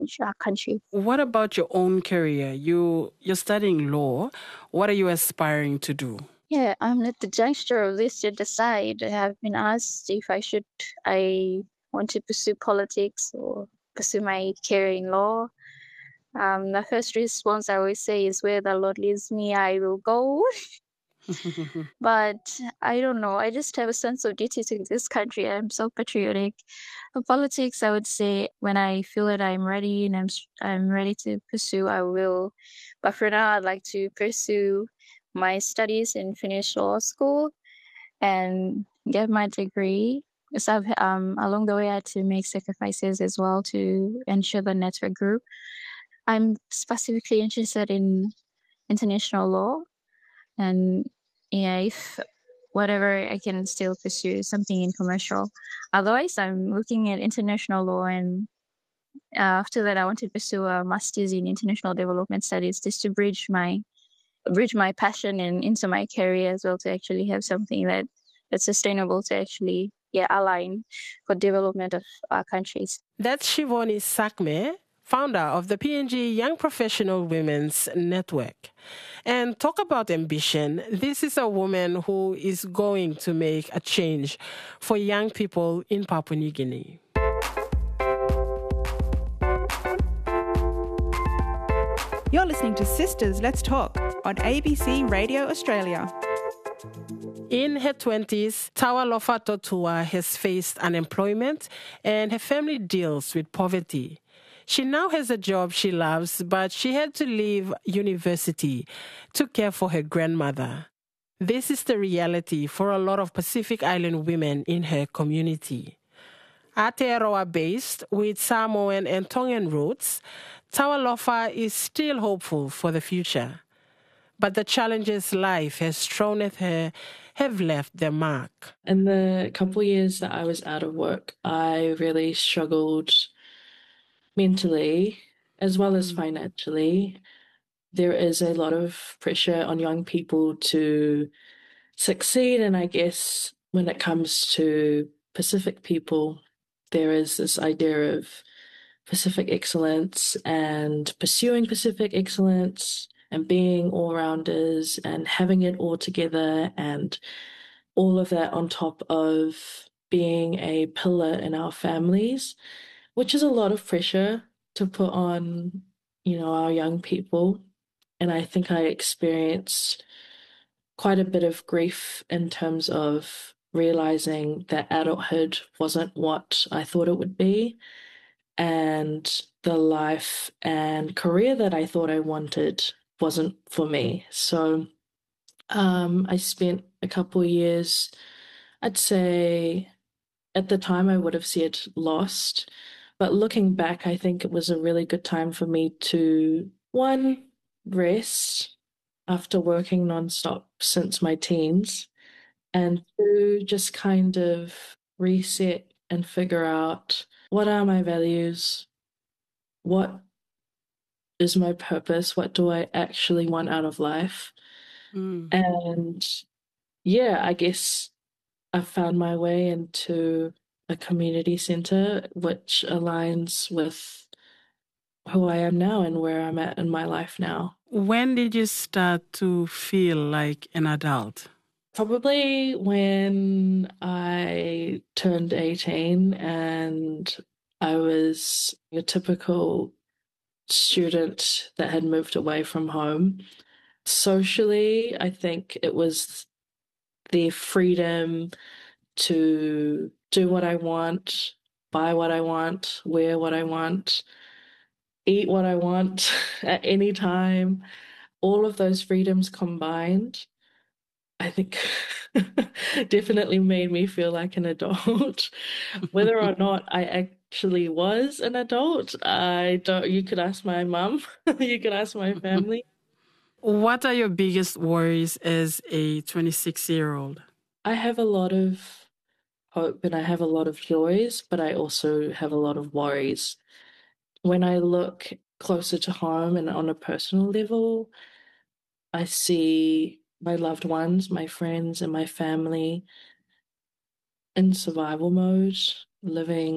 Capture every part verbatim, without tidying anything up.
our country. What about your own career? You, you're studying law. What are you aspiring to do? Yeah, I'm at the juncture of this to decide. I have been asked if I should, I want to pursue politics or pursue my career in law. Um, the first response I always say is, where the Lord leads me, I will go. But I don't know. I just have a sense of duty to this country. I'm so patriotic. For politics, I would say when I feel that I'm ready and I'm I'm ready to pursue, I will. But for now, I'd like to pursue my studies and finish law school and get my degree. So I've, um, along the way, I had to make sacrifices as well to ensure the network grew. I'm specifically interested in international law, and yeah, if whatever I can still pursue something in commercial. Otherwise, I'm looking at international law, and uh, after that, I want to pursue a master's in international development studies just to bridge my bridge my passion and into my career as well, to actually have something that that's sustainable to actually yeah align for development of our countries. That's Shivani Sakme, founder of the P N G Young Professional Women's Network. And talk about ambition. This is a woman who is going to make a change for young people in Papua New Guinea. You're listening to Sisters Let's Talk on A B C Radio Australia. In her twenties, Tawalofa Totua has faced unemployment and her family deals with poverty. She now has a job she loves, but she had to leave university to care for her grandmother. This is the reality for a lot of Pacific Island women in her community. Aotearoa-based with Samoan and Tongan roots, Tawalofa is still hopeful for the future. But the challenges life has thrown at her have left their mark. In the couple of years that I was out of work, I really struggled mentally as well as financially. There is a lot of pressure on young people to succeed, and I guess when it comes to Pacific people, there is this idea of Pacific excellence and pursuing Pacific excellence and being all-rounders and having it all together, and all of that on top of being a pillar in our families, which is a lot of pressure to put on, you know, our young people. And I think I experienced quite a bit of grief in terms of realizing that adulthood wasn't what I thought it would be, and the life and career that I thought I wanted wasn't for me. So um, I spent a couple of years, I'd say at the time I would have said lost, but looking back, I think it was a really good time for me to, one, rest after working nonstop since my teens, and two, just kind of reset and figure out, what are my values? What is my purpose? What do I actually want out of life? Mm. And yeah, I guess I found my way into a community center, which aligns with who I am now and where I'm at in my life now. When did you start to feel like an adult? Probably when I turned eighteen and I was a typical student that had moved away from home. Socially, I think it was the freedom to do what I want, buy what I want, wear what I want, eat what I want at any time. All of those freedoms combined, I think definitely made me feel like an adult. Whether or not I actually was an adult, I don't, you could ask my mum, you could ask my family. What are your biggest worries as a twenty-six-year-old? I have a lot of hope and I have a lot of joys, but I also have a lot of worries. When I look closer to home and on a personal level, I see my loved ones, my friends, and my family in survival mode, living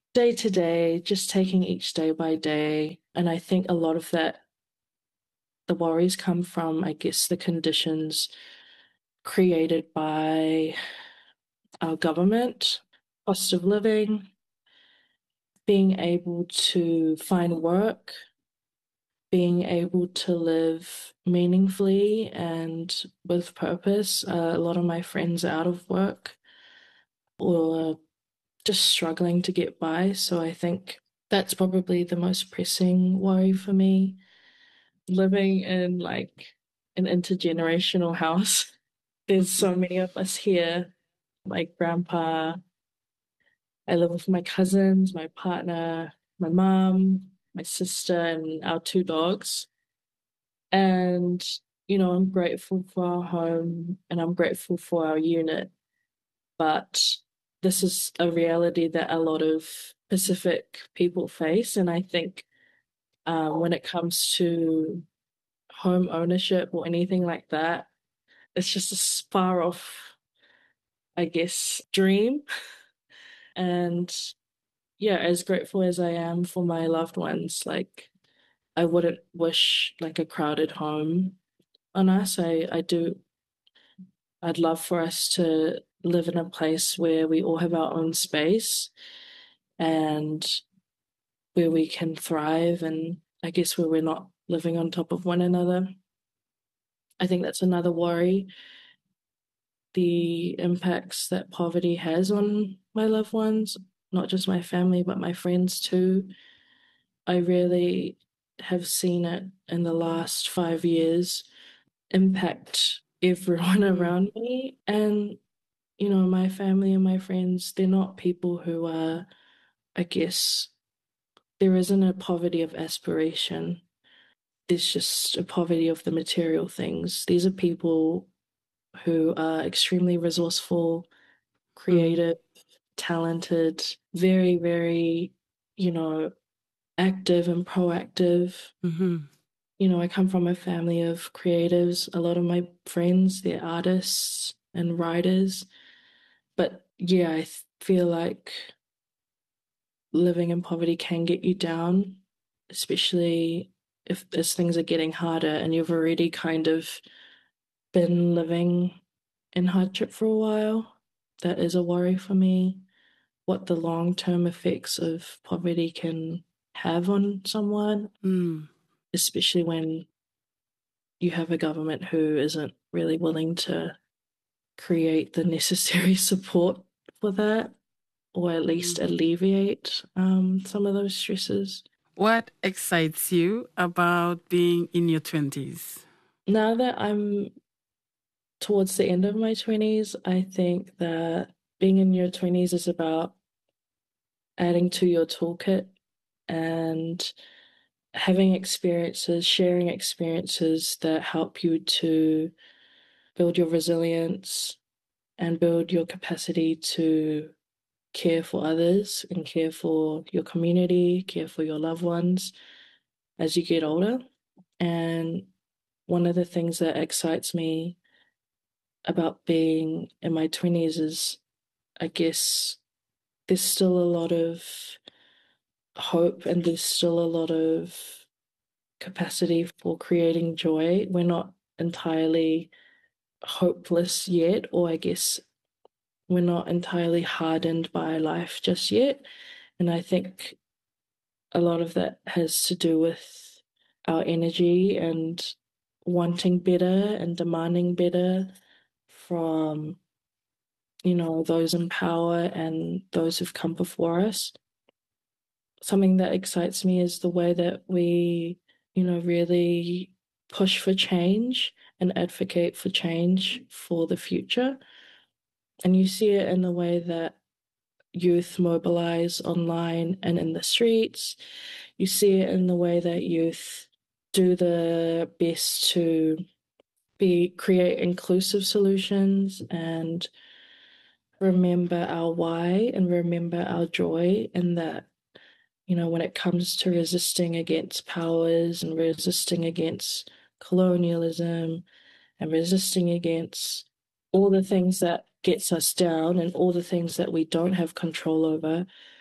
day to day, just taking each day by day. And I think a lot of that, the worries come from, I guess, the conditions created by our government, cost of living, being able to find work, being able to live meaningfully and with purpose. Uh, a lot of my friends are out of work or just struggling to get by. So I think that's probably the most pressing worry for me. Living in like an intergenerational house, there's so many of us here. My grandpa, I live with my cousins, my partner, my mom, my sister, and our two dogs. And, you know, I'm grateful for our home and I'm grateful for our unit. But this is a reality that a lot of Pacific people face. And I think um, when it comes to home ownership or anything like that, it's just a far off, I guess, dream. And yeah, as grateful as I am for my loved ones, like I wouldn't wish like a crowded home on us. I, I do, I'd love for us to live in a place where we all have our own space and where we can thrive and I guess where we're not living on top of one another. I think that's another worry, the impacts that poverty has on my loved ones, not just my family, but my friends too. I really have seen it in the last five years impact everyone around me. And, you know, my family and my friends, they're not people who are, I guess, there isn't a poverty of aspiration. There's just a poverty of the material things. These are people who are extremely resourceful, creative, talented, very, very, you know, active and proactive. Mm-hmm. You know, I come from a family of creatives. A lot of my friends, they're artists and writers. But yeah, I th- feel like living in poverty can get you down, especially if as things are getting harder and you've already kind of been living in hardship for a while. That is a worry for me, what the long-term effects of poverty can have on someone, Mm. especially when you have a government who isn't really willing to create the necessary support for that, or at least alleviate um, some of those stresses. What excites you about being in your twenties? Now that I'm towards the end of my twenties, I think that being in your twenties is about adding to your toolkit and having experiences, sharing experiences that help you to build your resilience and build your capacity to care for others and care for your community, care for your loved ones as you get older. And one of the things that excites me about being in my twenties is, I guess, there's still a lot of hope and there's still a lot of capacity for creating joy. We're not entirely hopeless yet, or I guess we're not entirely hardened by life just yet. And I think a lot of that has to do with our energy and wanting better and demanding better from, you know, those in power and those who've come before us. Something that excites me is the way that we, you know, really push for change and advocate for change for the future. And you see it in the way that youth mobilize online and in the streets. You see it in the way that youth do their best to be create inclusive solutions and remember our why and remember our joy, and that, you know, when it comes to resisting against powers and resisting against colonialism and resisting against all the things that gets us down and all the things that we don't have control over,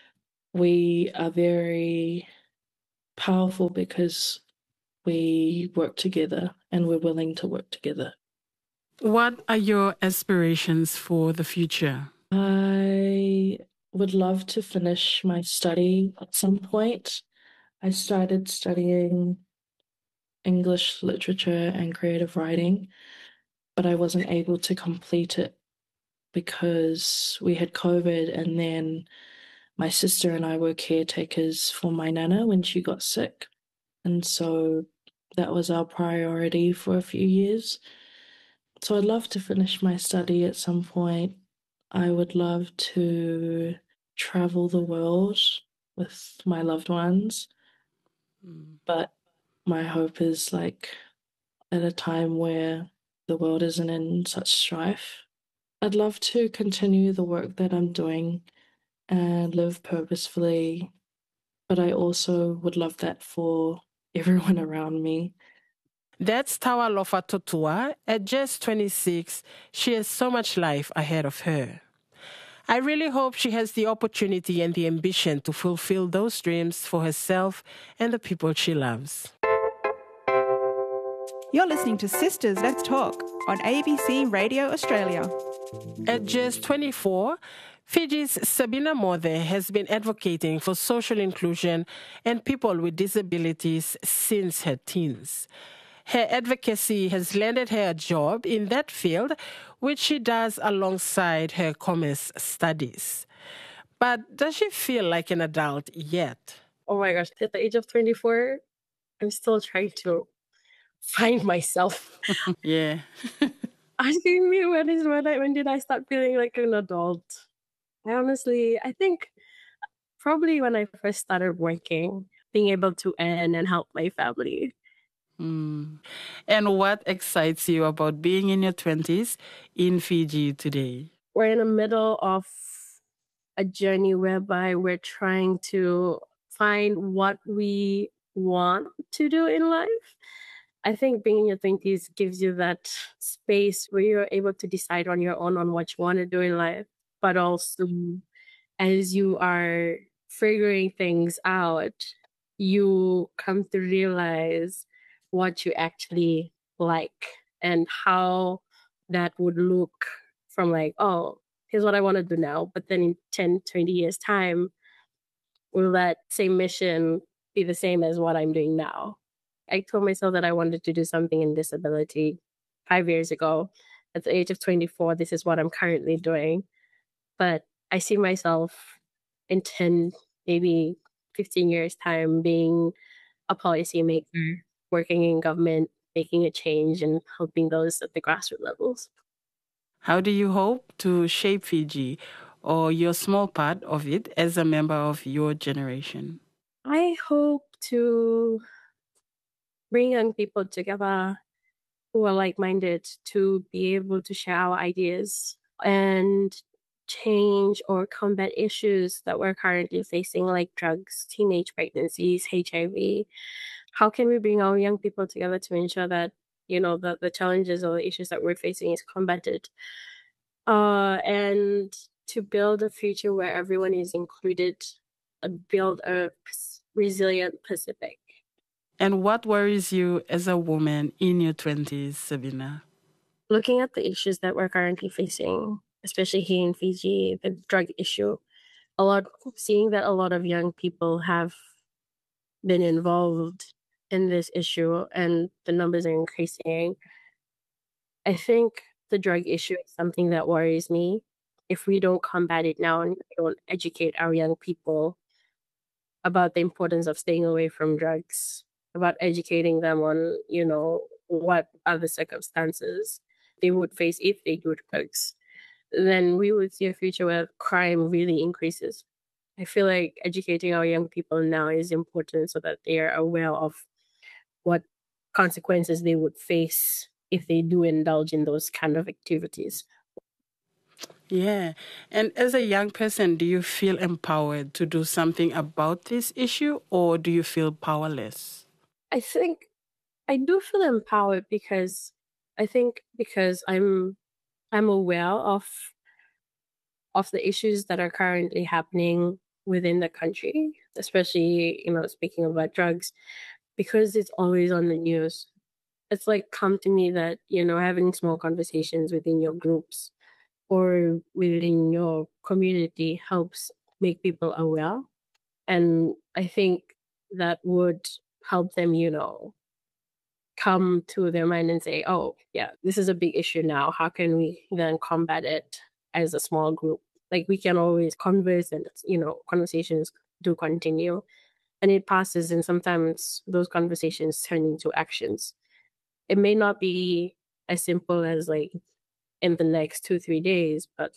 We are very powerful because we work together and we're willing to work together. What are your aspirations for the future? I would love to finish my study at some point. I started studying English literature and creative writing, but I wasn't able to complete it because we had COVID, and then my sister and I were caretakers for my nana when she got sick. And so that was our priority for a few years. So I'd love to finish my study at some point. I would love to travel the world with my loved ones. Mm. But my hope is like at a time where the world isn't in such strife. I'd love to continue the work that I'm doing and live purposefully, but I also would love that for everyone around me. That's Tawalofa Totua. At just twenty-six, she has so much life ahead of her. I really hope she has the opportunity and the ambition to fulfill those dreams for herself and the people she loves. You're listening to Sisters Let's Talk on A B C Radio Australia. At just twenty-four, Fiji's Sabina Mothe has been advocating for social inclusion and people with disabilities since her teens. Her advocacy has landed her a job in that field, which she does alongside her commerce studies. But does she feel like an adult yet? Oh my gosh, at the age of twenty-four, I'm still trying to find myself. Yeah. Asking me when is when I when did I start feeling like an adult? I honestly, I think probably when I first started working, being able to earn and help my family. Mm. And what excites you about being in your twenties in Fiji today? We're in the middle of a journey whereby we're trying to find what we want to do in life. I think being in your twenties gives you that space where you're able to decide on your own on what you want to do in life, but also as you are figuring things out, you come to realize what you actually like and how that would look from like, oh, here's what I want to do now. But then in ten, twenty years' time, will that same mission be the same as what I'm doing now? I told myself that I wanted to do something in disability five years ago. At the age of twenty-four, this is what I'm currently doing. But I see myself in ten, maybe fifteen years' time being a policymaker, working in government, making a change and helping those at the grassroots levels. How do you hope to shape Fiji or your small part of it as a member of your generation? I hope to bring young people together who are like-minded to be able to share our ideas and change or combat issues that we're currently facing, like drugs, teenage pregnancies, H I V. How can we bring our young people together to ensure that, you know, the, the challenges or the issues that we're facing is combated? Uh, and to build a future where everyone is included, uh, build a resilient Pacific. And what worries you as a woman in your twenties, Sabina? Looking at the issues that we're currently facing, especially here in Fiji, the drug issue, a lot, seeing that a lot of young people have been involved in this issue and the numbers are increasing. I think the drug issue is something that worries me. If we don't combat it now and we don't educate our young people about the importance of staying away from drugs, about educating them on, you know, what are the circumstances they would face if they do drugs, then we would see a future where crime really increases. I feel like educating our young people now is important so that they are aware of what consequences they would face if they do indulge in those kind of activities. Yeah. And as a young person, do you feel empowered to do something about this issue, or do you feel powerless? I think I do feel empowered because I think because I'm I'm aware of of the issues that are currently happening within the country, especially, you know, speaking about drugs, because it's always on the news. It's like come to me that, you know, having small conversations within your groups or within your community helps make people aware. And I think that would help them, you know, come to their mind and say, oh, yeah, this is a big issue now. How can we then combat it as a small group? Like we can always converse and, you know, conversations do continue and it passes. And sometimes those conversations turn into actions. It may not be as simple as like in the next two, three days, but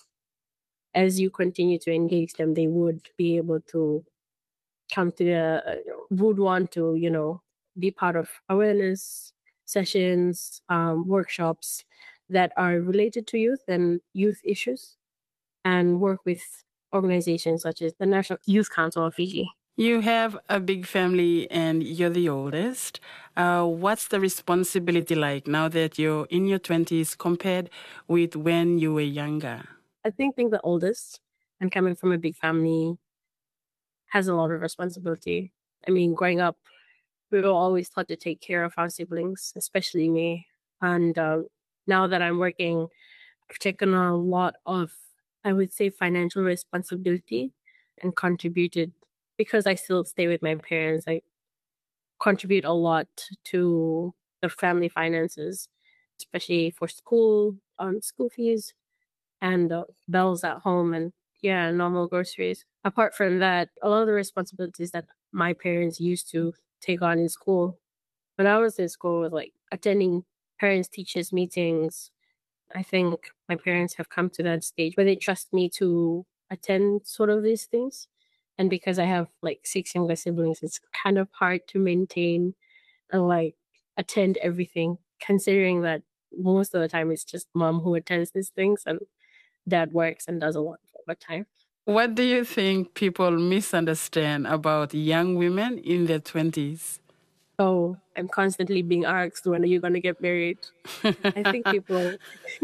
as you continue to engage them, they would be able to come to the, uh, would want to, you know, be part of awareness sessions, um, workshops that are related to youth and youth issues, and work with organizations such as the National Youth Council of Fiji. You have a big family and you're the oldest. Uh, what's the responsibility like now that you're in your twenties compared with when you were younger? I think being the oldest and coming from a big family has a lot of responsibility. I mean, growing up, we were always taught to take care of our siblings, especially me. And um, now that I'm working, I've taken a lot of, I would say, financial responsibility and contributed, because I still stay with my parents, I contribute a lot to the family finances, especially for school, um, school fees, and uh, bills at home, and yeah, normal groceries. Apart from that, a lot of the responsibilities that my parents used to take on in school, when I was in school, was like attending parents teachers meetings. I think my parents have come to that stage where they trust me to attend sort of these things. And because I have like six younger siblings, it's kind of hard to maintain and like attend everything, considering that most of the time it's just mom who attends these things and dad works and does a lot of time. What do you think people misunderstand about young women in their twenties? Oh, I'm constantly being asked, when are you going to get married? I think people,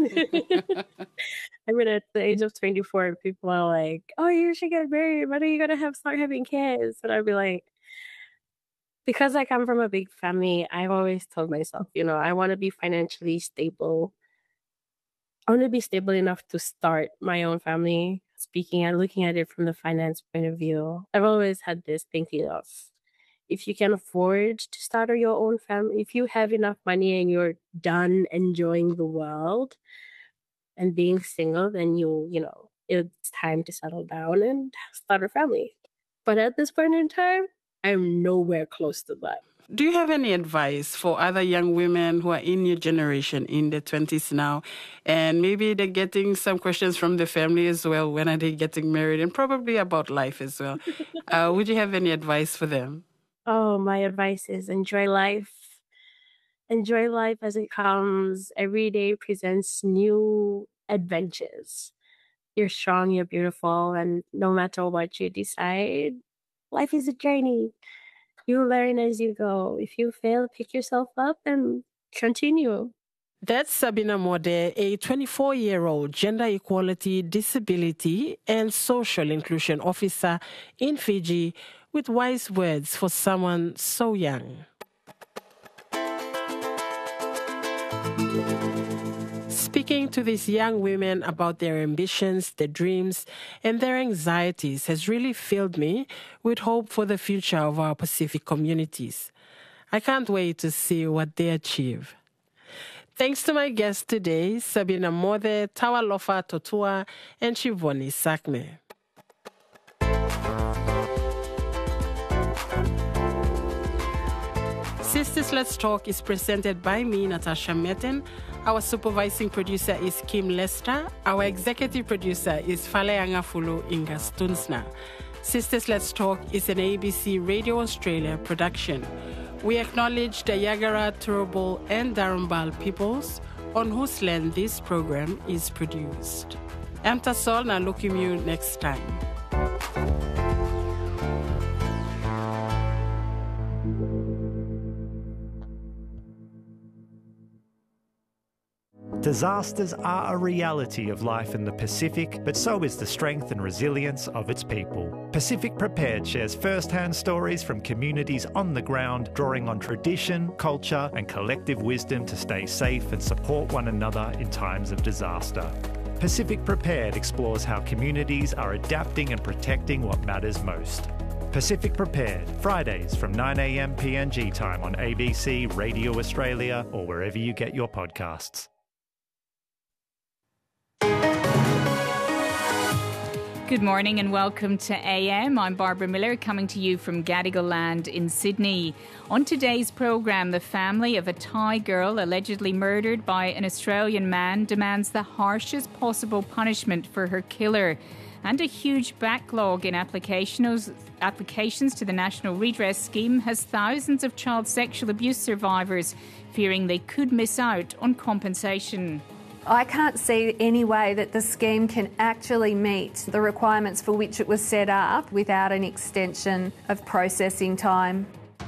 I mean, at the age of twenty-four, people are like, oh, you should get married. When are you going to have start having kids? And I'd be like, because I come from a big family, I've always told myself, you know, I want to be financially stable. I want to be stable enough to start my own family. Speaking and looking at it from the finance point of view, I've always had this thinking of, if you can afford to start your own family, if you have enough money and you're done enjoying the world and being single, then you, you know, it's time to settle down and start a family. But at this point in time, I'm nowhere close to that. Do you have any advice for other young women who are in your generation, in their twenties now, and maybe they're getting some questions from the family as well, when are they getting married, and probably about life as well? uh, would you have any advice for them? Oh, my advice is enjoy life. Enjoy life as it comes. Every day presents new adventures. You're strong, you're beautiful, and no matter what you decide, life is a journey. You learn as you go. If you fail, pick yourself up and continue. That's Sabina Mode, a twenty-four-year-old gender equality, disability, and social inclusion officer in Fiji, with wise words for someone so young. Speaking to these young women about their ambitions, their dreams, and their anxieties has really filled me with hope for the future of our Pacific communities. I can't wait to see what they achieve. Thanks to my guests today, Sabina Mode, Tawalofa Totua, and Shivoni Sakme. Sisters Let's Talk is presented by me, Natasha Metten. Our supervising producer is Kim Lester. Our executive producer is Faleanga Fulu Inga Stunsna. Sisters Let's Talk is an A B C Radio Australia production. We acknowledge the Yagara, Turrbal, and Darumbal peoples on whose land this program is produced. Amta Sol na Lukimu next time. Disasters are a reality of life in the Pacific, but so is the strength and resilience of its people. Pacific Prepared shares first-hand stories from communities on the ground, drawing on tradition, culture and collective wisdom to stay safe and support one another in times of disaster. Pacific Prepared explores how communities are adapting and protecting what matters most. Pacific Prepared, Fridays from nine a m P N G time on A B C Radio Australia or wherever you get your podcasts. Good morning and welcome to A M. I'm Barbara Miller, coming to you from Gadigal Land in Sydney. On today's programme, the family of a Thai girl allegedly murdered by an Australian man demands the harshest possible punishment for her killer. And a huge backlog in applications, applications to the National Redress Scheme has thousands of child sexual abuse survivors fearing they could miss out on compensation. I can't see any way that the scheme can actually meet the requirements for which it was set up without an extension of processing time.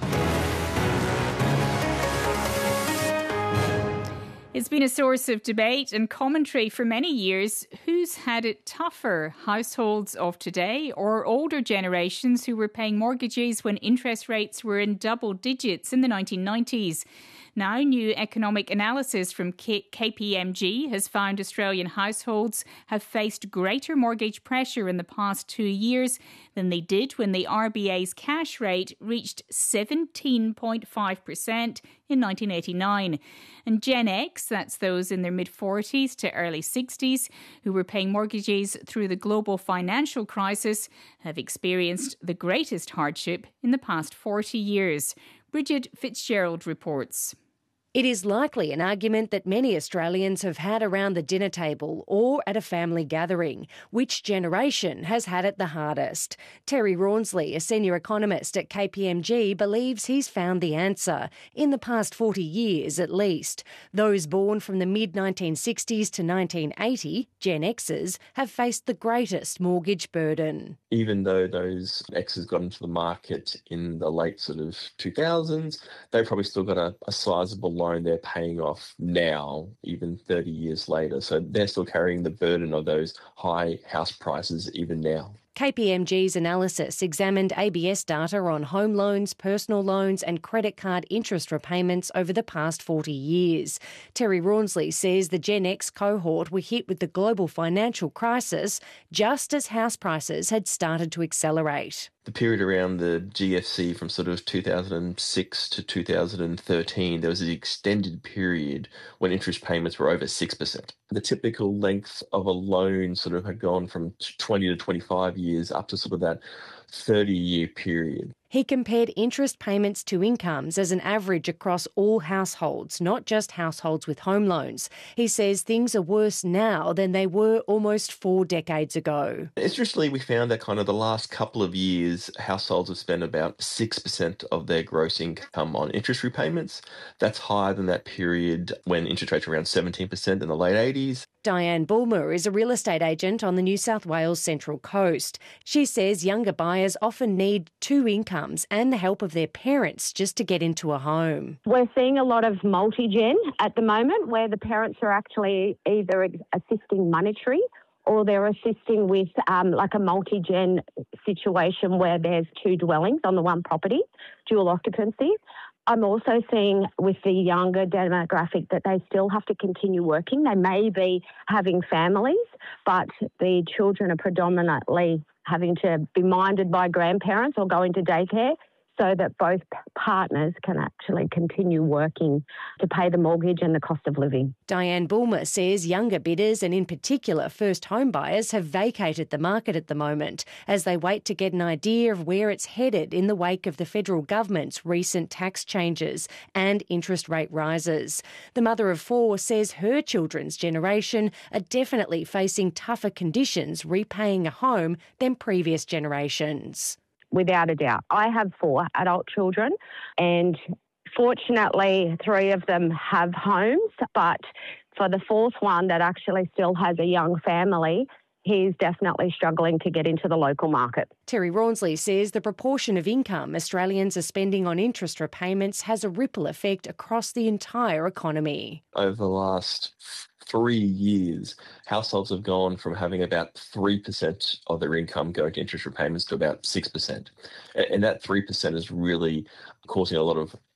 It's been a source of debate and commentary for many years. Who's had it tougher, households of today or older generations who were paying mortgages when interest rates were in double digits in the nineteen nineties? Now, new economic analysis from K P M G has found Australian households have faced greater mortgage pressure in the past two years than they did when the R B A's cash rate reached seventeen point five percent in nineteen eighty-nine. And Gen X, that's those in their mid-forties to early sixties, who were paying mortgages through the global financial crisis, have experienced the greatest hardship in the past forty years. Bridget Fitzgerald reports. It is likely an argument that many Australians have had around the dinner table or at a family gathering. Which generation has had it the hardest? Terry Rawnsley, a senior economist at K P M G, believes he's found the answer, in the past forty years at least. Those born from the mid nineteen sixties to nineteen eighty, Gen Xers, have faced the greatest mortgage burden. Even though those Xers got into the market in the late sort of two thousands, they've probably still got a, a sizable loan they're paying off now, even thirty years later. So they're still carrying the burden of those high house prices even now. K P M G's analysis examined A B S data on home loans, personal loans and credit card interest repayments over the past forty years. Terry Rawnsley says the Gen X cohort were hit with the global financial crisis just as house prices had started to accelerate. The period around the G F C from sort of two thousand six to two thousand thirteen, there was an extended period when interest payments were over six percent. The typical length of a loan sort of had gone from twenty to twenty-five years up to sort of that thirty-year period. He compared interest payments to incomes as an average across all households, not just households with home loans. He says things are worse now than they were almost four decades ago. Interestingly, we found that kind of the last couple of years, households have spent about six percent of their gross income on interest repayments. That's higher than that period when interest rates were around seventeen percent in the late eighties. Diane Bulmer is a real estate agent on the New South Wales Central Coast. She says younger buyers often need two incomes and the help of their parents just to get into a home. We're seeing a lot of multi-gen at the moment where the parents are actually either assisting monetary or they're assisting with um, like a multi-gen situation where there's two dwellings on the one property, dual occupancy. I'm also seeing with the younger demographic that they still have to continue working. They may be having families, but the children are predominantly having to be minded by grandparents or go into daycare so that both partners can actually continue working to pay the mortgage and the cost of living. Diane Bulmer says younger bidders and in particular first home buyers have vacated the market at the moment as they wait to get an idea of where it's headed in the wake of the federal government's recent tax changes and interest rate rises. The mother of four says her children's generation are definitely facing tougher conditions repaying a home than previous generations. Without a doubt. I have four adult children and fortunately three of them have homes, but for the fourth one that actually still has a young family, he's definitely struggling to get into the local market. Terry Rawnsley says the proportion of income Australians are spending on interest repayments has a ripple effect across the entire economy. Over the last three years, households have gone from having about three percent of their income going to interest repayments to about six percent. And that three percent is really causing a lot of